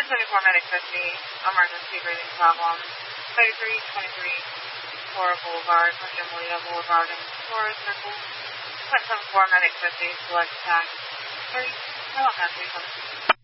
174 Medic 50, emergency breathing problem. 3323 Flora Boulevard, Jim Molina Boulevard, and Flora Circle. 174 Medic 50, select tax. 30, I don't have to.